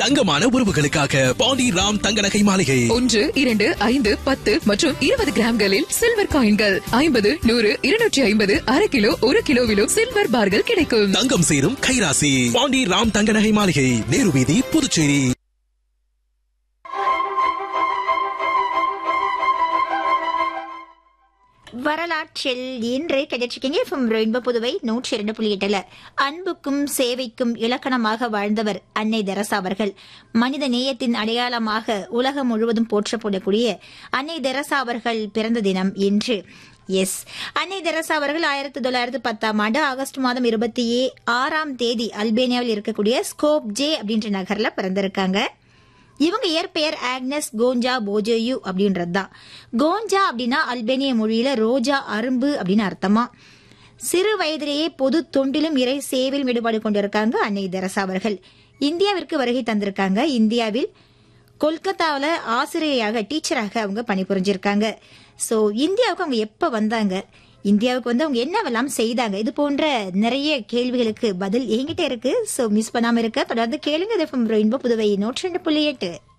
தங்கமான உறவுகளுக்காக பாண்டி ராம் தங்க நகை மாளிகை 1, 2, 5, 10 மற்றும் 20 கிராம்களில் சில்வர் காயின்கள் 50, 100, 250, அரை கிலோ 1 கிலோவிலும் சில்வர் பார்கள் கிடைக்கும். தங்கம் சேரும் கைராசி பாண்டி ராம் தங்க நகை மாளிகை, நேரு வீதி, புதுச்சேரி. வரலாற்றில் இன்று கிடைச்சிருக்கீங்க ரெயின்போ புதுவை 102.8. அன்புக்கும் சேவைக்கும் இலக்கணமாக வாழ்ந்தவர் அன்னை தெரசா அவர்கள். மனித நேயத்தின் அடையாளமாக உலகம் முழுவதும் போற்றப்படக்கூடிய அன்னை தெரசா அவர்கள் பிறந்த தினம் இன்று. எஸ், அன்னை தெரசா அவர்கள் 1910 ஆகஸ்ட் மாதம் 26 அல்பேனியாவில் இருக்கக்கூடிய ஸ்கோப்ஜே அப்படின்ற நகர்ல பிறந்திருக்காங்க. இவங்க இயற்பெயர் ஆக்னஸ் கோஞ்சா போஜோயு அப்படின்றதுதான். கோஞ்சா அப்படின்னா அல்பேனிய மொழியில ரோஜா அரும்பு அப்படின்னு அர்த்தமா. சிறு வயதிலேயே பொது தொண்டிலும் இறை சேவையிலும் ஈடுபாடு கொண்டிருக்காங்க அன்னை தெரசா அவர்கள். இந்தியாவிற்கு வருகை தந்திருக்காங்க. இந்தியாவில் கொல்கத்தாவில் ஆசிரியராக டீச்சராக அவங்க பணிபுரிஞ்சிருக்காங்க. ஸோ இந்தியாவுக்கு அவங்க எப்போ வந்தாங்க, இந்தியாவுக்கு வந்து அவங்க என்னவெல்லாம் செய்தாங்க, இது போன்ற நிறைய கேள்விகளுக்கு பதில் என்கிட்ட இருக்கு. ஸோ மிஸ் பண்ணாம இருக்க தொடர்ந்து கேளுங்க. ரெயின்போ புதுவை 102.8.